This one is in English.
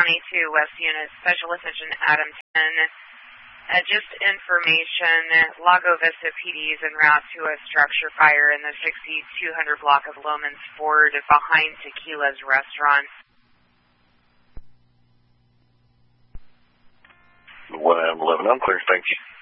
County to West Unit, Special Attention Adamton. Just information, Lago Vista PD is en route to a structure fire in the 6200 block of Lomans Ford behind Tequila's Restaurant. 1 11, I'm clear, thank you.